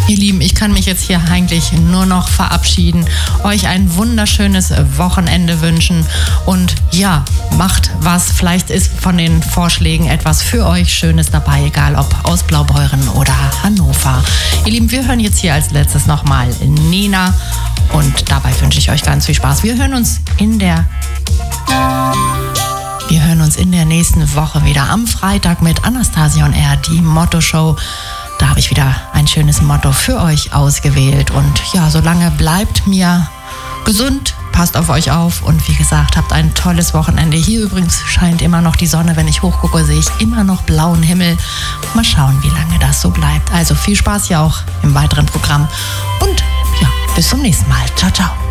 Ihr Lieben, ich kann mich jetzt hier eigentlich nur noch verabschieden, euch ein wunderschönes Wochenende wünschen und ja, macht was. Vielleicht ist von den Vorschlägen etwas für euch Schönes dabei, egal ob aus Blaubeuren oder Hannover. Ihr Lieben, wir hören jetzt hier als letztes nochmal Nena und dabei wünsche ich euch ganz viel Spaß. Wir hören uns in der nächsten Woche wieder am Freitag mit Anastasia und R, die Motto-Show. Da habe ich wieder ein schönes Motto für euch ausgewählt. Und ja, solange bleibt mir gesund, passt auf euch auf und wie gesagt, habt ein tolles Wochenende. Hier übrigens scheint immer noch die Sonne. Wenn ich hochgucke, sehe ich immer noch blauen Himmel. Mal schauen, wie lange das so bleibt. Also viel Spaß hier auch im weiteren Programm und ja, bis zum nächsten Mal. Ciao, ciao.